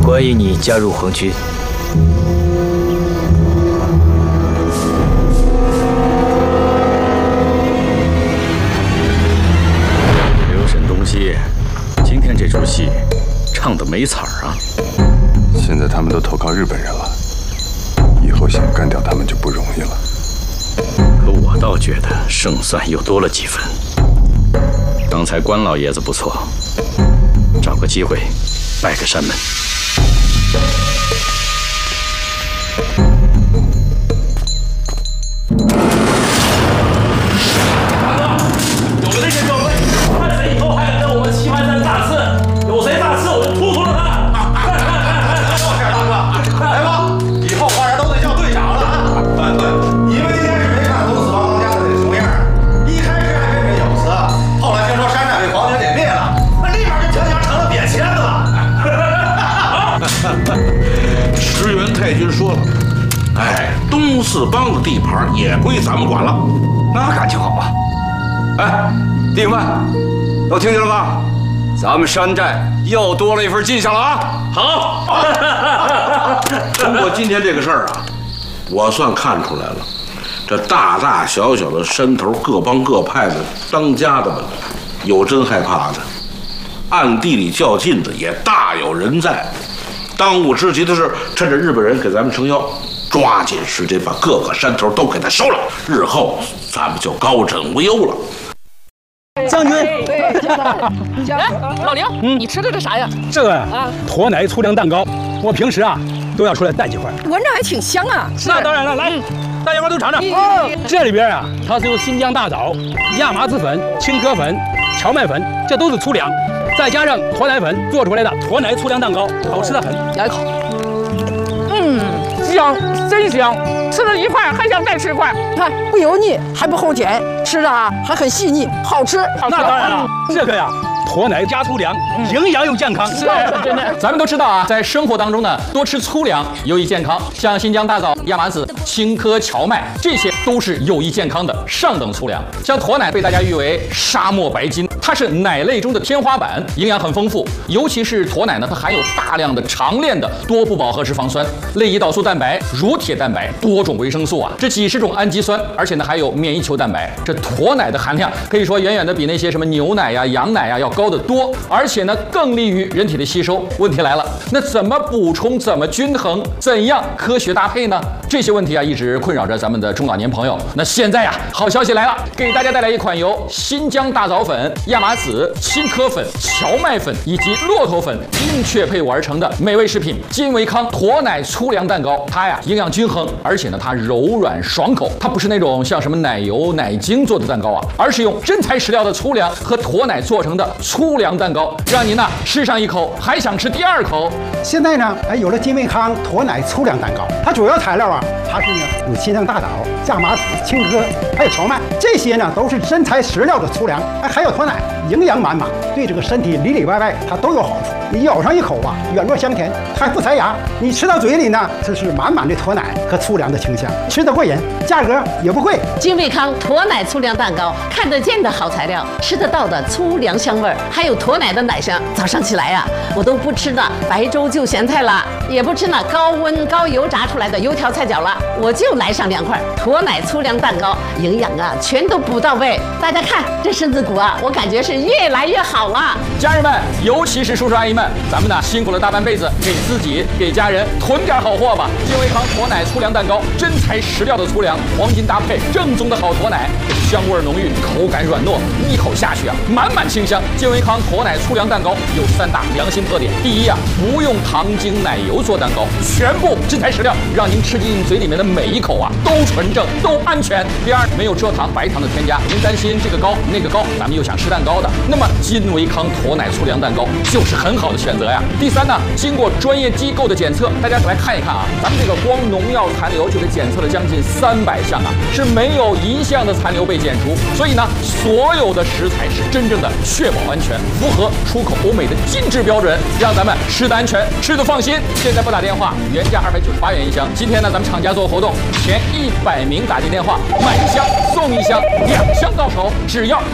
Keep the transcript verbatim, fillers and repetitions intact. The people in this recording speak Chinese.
欢迎你加入皇军。 刘沈东西，今天这出戏唱得没彩儿啊！ 现在他们都投靠日本人了，以后想干掉他们就不容易了。 可我倒觉得胜算又多了几分。刚才关老爷子不错，找个机会拜个山门。 有了这些装备，看谁以后还敢跟我们棋盘山大刺，有谁大刺我就突突了他。 大哥，来吧，以后花园都得叫队长了啊！对对，你们今天是没看东四帮当家的那怂样，一开始还没人有词，后来听说山寨被皇军给灭了，那立马就城墙成了瘪签子了。 石原太君说了，哎，东四帮的地盘也归咱们管了， 那感情好啊！哎，弟兄们，都听见了吧？咱们山寨又多了一份进项了啊！ 好。通过今天这个事儿啊，我算看出来了，这大大小小的山头各帮各派的当家的们，有真害怕的，暗地里较劲的也大有人在。当务之急的是，趁着日本人给咱们撑腰，抓紧时间把各个山头都给他收了，日后咱们就高枕无忧了。 将军， 哎，老刘，嗯，你吃的这啥呀？ 这个啊，驼奶粗粮蛋糕，我平时啊都要出来带几块， 闻着还挺香啊。 那当然了，来，大家伙都尝尝。这里边啊，它是由新疆大枣、亚麻籽粉、青稞粉、荞麦粉，这都是粗粮，再加上驼奶粉做出来的驼奶粗粮蛋糕，好吃的很。 来一口，嗯，香，真香。吃了一块还想再吃一块，看不油腻，还不齁甜，吃的啊还很细腻，好吃。 那当然了，这个呀，驼奶加粗粮，营养又健康。 是真的。 咱们都知道啊，在生活当中呢，多吃粗粮有益健康，像新疆大枣、亚麻籽、青稞、荞麦，这些都是有益健康的上等粗粮。像驼奶被大家誉为沙漠白金，它是奶类中的天花板，营养很丰富，尤其是驼奶呢，它含有大量的长链的多不饱和脂肪酸、类胰岛素蛋白、乳铁蛋白、多种维生素啊，这几十种氨基酸，而且呢还有免疫球蛋白。这驼奶的含量可以说远远的比那些什么牛奶呀、羊奶呀要高得多，而且呢更利于人体的吸收。问题来了，那怎么补充？怎么均衡？怎样科学搭配呢？这些问题啊一直困扰着咱们的中老年朋友。那现在呀，好消息来了，给大家带来一款由新疆大枣粉、亚麻籽、青稞粉、荞麦粉以及骆驼粉精确配伍而成的美味食品金维康驼奶粗粮蛋糕。它呀营养均衡，而且呢它柔软爽口，它不是那种像什么奶油、奶精做的蛋糕啊，而是用真材实料的粗粮和驼奶做成的粗粮蛋糕，让您呢吃上一口还想吃第二口。 现在呢，哎，有了金维康驼奶粗粮蛋糕，它主要材料啊，它是呢有新疆大枣、亚麻籽、青稞，还有荞麦，这些呢都是真材实料的粗粮，哎，还有驼奶，营养满满，对这个身体里里外外它都有好处。你咬上一口啊，软糯香甜，还不塞牙。你吃到嘴里呢，这是满满的驼奶和粗粮的清香，吃得过瘾，价格也不贵。 金维康驼奶粗粮蛋糕，看得见的好材料，吃得到的粗粮香味儿，还有驼奶的奶香。早上起来呀、啊，我都不吃那白粥就咸菜了，也不吃那高温高油炸出来的油条菜饺了，我就来上两块驼奶粗粮蛋糕，营养啊全都补到位。大家看这身子骨啊，我感觉是越来越好了。 家人们，尤其是叔叔阿姨们，咱们呢辛苦了大半辈子，给自己给家人囤点好货吧。金维康驼奶粗粮蛋糕，真材实料的粗粮，黄金搭配，正宗的好驼奶，香味浓郁，口感软糯，一口下去啊，满满清香。金维康驼奶粗粮蛋糕有三大良心特点：第一啊，不用糖精奶油做蛋糕，全部真材实料，让您吃进嘴里面的每一口啊都纯正，都安全。第二，没有蔗糖、白糖的添加，您担心这个高那个高，咱们又想吃蛋糕的，那么金维康驼奶粗粮蛋糕就是很好的选择呀。第三呢，经过专业机构的检测，大家来看一看啊，咱们这个光农药残留就得检测了将近三百项啊，是没有一项的残留被检出，所以呢，所有的食材是真正的确保安全，符合出口欧美的金质标准，让咱们吃得安全，吃得放心。现在拨打电话，原价二百九十八元一箱，今天呢，咱们厂家做活动，前一百名打进电话买一箱送一箱，两箱到手，只要